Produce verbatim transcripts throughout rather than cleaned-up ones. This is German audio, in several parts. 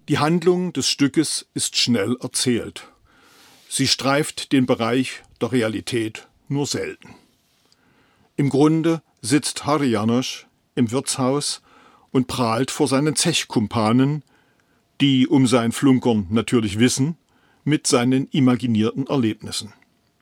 Die Handlung des Stückes ist schnell erzählt. Sie streift den Bereich der Realität nur selten. Im Grunde sitzt Harry János im Wirtshaus und prahlt vor seinen Zechkumpanen, die um sein Flunkern natürlich wissen, mit seinen imaginierten Erlebnissen.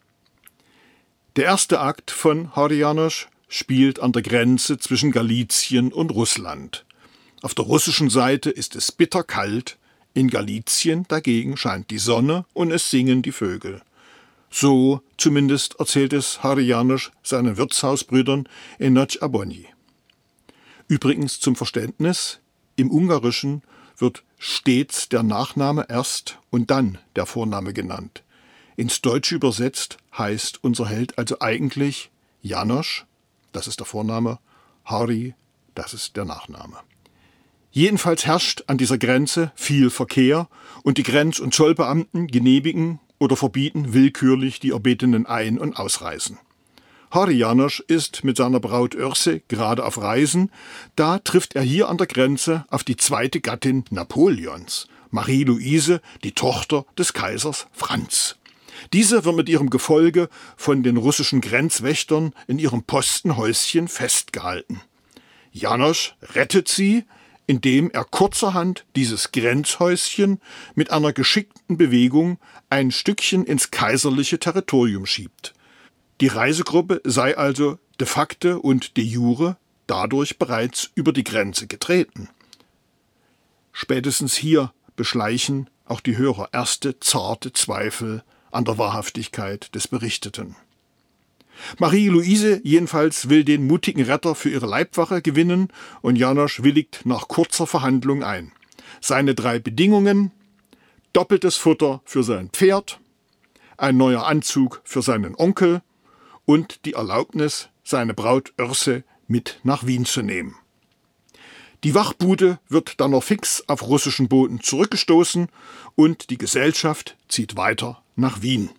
Der erste Akt von Harry János spielt an der Grenze zwischen Galizien und Russland. Auf der russischen Seite ist es bitterkalt, in Galizien dagegen scheint die Sonne und es singen die Vögel. So zumindest erzählt es Harry János seinen Wirtshausbrüdern in Nagy Abonyi. Übrigens zum Verständnis, im Ungarischen wird stets der Nachname erst und dann der Vorname genannt. Ins Deutsche übersetzt heißt unser Held also eigentlich János, das ist der Vorname, Harry, das ist der Nachname. Jedenfalls herrscht an dieser Grenze viel Verkehr und die Grenz- und Zollbeamten genehmigen oder verbieten willkürlich die erbetenen Ein- und Ausreisen. Harry János ist mit seiner Braut Örsche gerade auf Reisen, da trifft er hier an der Grenze auf die zweite Gattin Napoleons, Marie-Louise, die Tochter des Kaisers Franz. Diese wird mit ihrem Gefolge von den russischen Grenzwächtern in ihrem Postenhäuschen festgehalten. János rettet sie, indem er kurzerhand dieses Grenzhäuschen mit einer geschickten Bewegung ein Stückchen ins kaiserliche Territorium schiebt. Die Reisegruppe sei also de facto und de jure dadurch bereits über die Grenze getreten. Spätestens hier beschleichen auch die Hörer erste zarte Zweifel an der Wahrhaftigkeit des Berichteten. Marie-Louise jedenfalls will den mutigen Retter für ihre Leibwache gewinnen und János willigt nach kurzer Verhandlung ein. Seine drei Bedingungen: doppeltes Futter für sein Pferd, ein neuer Anzug für seinen Onkel und die Erlaubnis, seine Braut Örsche mit nach Wien zu nehmen. Die Wachbude wird dann noch fix auf russischen Boden zurückgestoßen und die Gesellschaft zieht weiter nach Wien.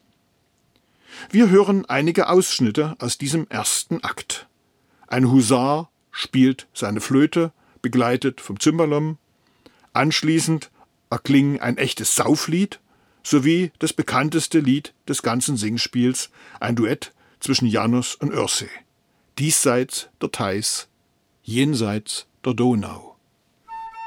Wir hören einige Ausschnitte aus diesem ersten Akt. Ein Husar spielt seine Flöte, begleitet vom Cymbalom. Anschließend erklingen ein echtes Sauflied sowie das bekannteste Lied des ganzen Singspiels, ein Duett zwischen János und Örsche. Diesseits der Theiß, jenseits der Donau.